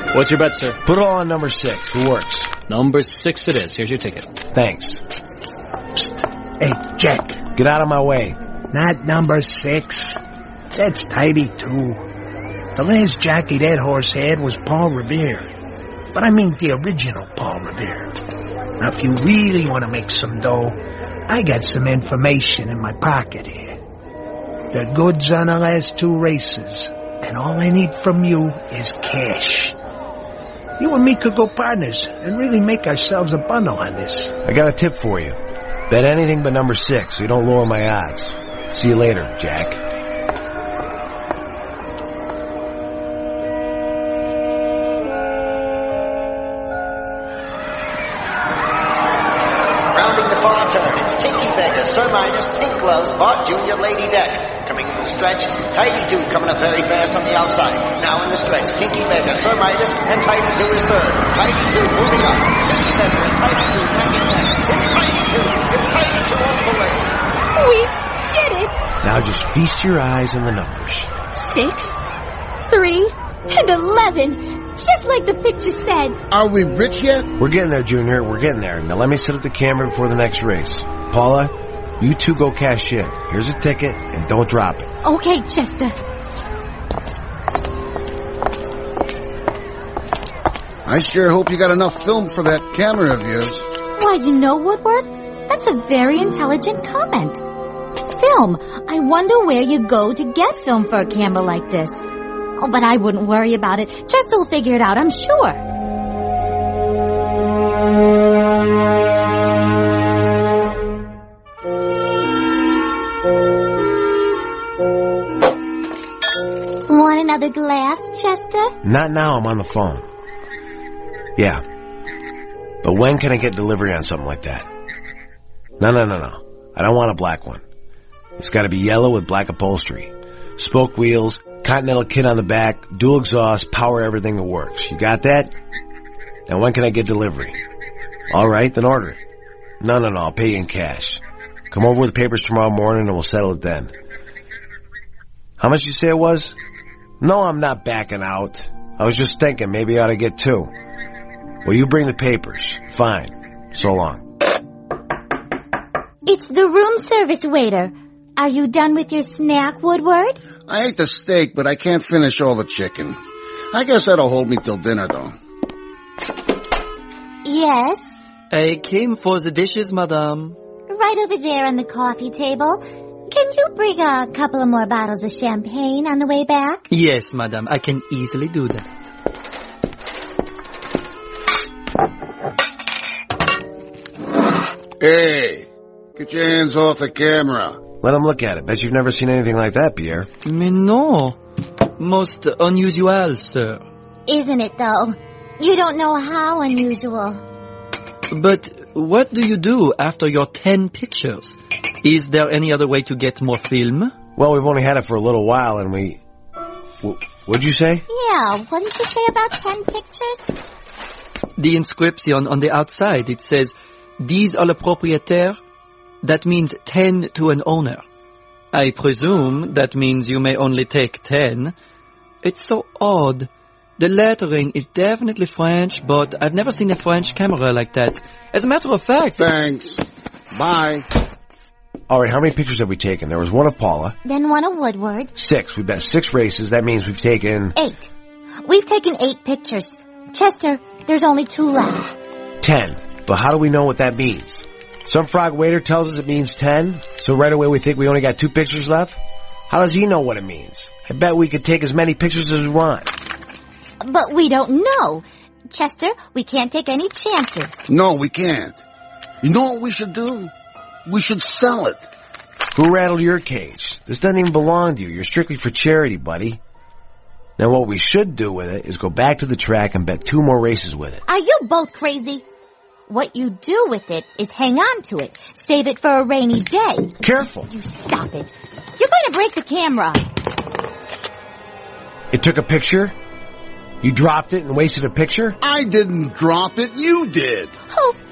What's your bet, sir? Put it all on number 6. Who works? Number 6 it is. Here's your ticket. Thanks. Hey, Jack. Get out of my way. Not number 6. That's tidy, too. The last jockey that horse had was Paul Revere. But I mean the original Paul Revere. Now, if you really want to make some dough, I got some information in my pocket here. The goods on the last 2 races, and all I need from you is cash. You and me could go partners and really make ourselves a bundle on this. I got a tip for you. Bet anything but number 6 so you don't lower my odds. See you later, Jack. Rounding the far turn, it's Tinky Beggar, Sir Midas, Pink Gloves, Bart Jr., Lady Deck. Coming in the stretch, Tidy 2 coming up very fast on the outside. Now in the stretch, Tinky Beggar, Sir Midas, and Tidy 2 is third. Tidy 2 moving up. Tinky Beggar and Tidy 2 neck and neck. It's Tidy 2. It's Tidy 2 all the way. We did it! Now just feast your eyes on the numbers. 6, 3, and 11. Just like the picture said. Are we rich yet? We're getting there, Junior. We're getting there. Now let me set up the camera before the next race. Paula, you 2 go cash in. Here's a ticket, and don't drop it. Okay, Chester. I sure hope you got enough film for that camera of yours. Why, you know, Woodward, that's a very intelligent comment. Film. I wonder where you go to get film for a camera like this. Oh, but I wouldn't worry about it. Chester will figure it out, I'm sure. Want another glass, Chester? Not now, I'm on the phone. Yeah. But when can I get delivery on something like that? No. I don't want a black one. It's got to be yellow with black upholstery. Spoke wheels, Continental kit on the back, dual exhaust, power everything that works. You got that? Now when can I get delivery? All right, then order it. No, I'll pay you in cash. Come over with the papers tomorrow morning and we'll settle it then. How much you say it was? No, I'm not backing out. I was just thinking maybe I ought to get 2. Well, you bring the papers. Fine. So long. It's the room service waiter. Are you done with your snack, Woodward? I ate the steak, but I can't finish all the chicken. I guess that'll hold me till dinner, though. Yes? I came for the dishes, madame. Right over there on the coffee table. Can you bring a couple of more bottles of champagne on the way back? Yes, madame. I can easily do that. Hey, get your hands off the camera. Let him look at it. Bet you've never seen anything like that, Pierre. Mais non. Most unusual, sir. Isn't it, though? You don't know how unusual. But what do you do after your 10 pictures? Is there any other way to get more film? Well, we've only had it for a little while and we... What'd you say? Yeah, what did you say about 10 pictures? The inscription on the outside, it says, 10 à le propriétaire. That means 10 to an owner. I presume that means you may only take 10. It's so odd. The lettering is definitely French, but I've never seen a French camera like that. As a matter of fact... Thanks. Bye. All right, how many pictures have we taken? There was 1 of Paula. Then 1 of Woodward. 6. We've bet 6 races. That means we've taken... 8. We've taken 8 pictures. Chester, there's only 2 left. 10. But how do we know what that means? Some frog waiter tells us it means 10, so right away we think we only got 2 pictures left? How does he know what it means? I bet we could take as many pictures as we want. But we don't know. Chester, we can't take any chances. No, we can't. You know what we should do? We should sell it. Who rattled your cage? This doesn't even belong to you. You're strictly for charity, buddy. Now what we should do with it is go back to the track and bet 2 more races with it. Are you both crazy? What you do with it is hang on to it. Save it for a rainy day. Careful. You stop it. You're going to break the camera. It took a picture? You dropped it and wasted a picture? I didn't drop it. You did. Oh,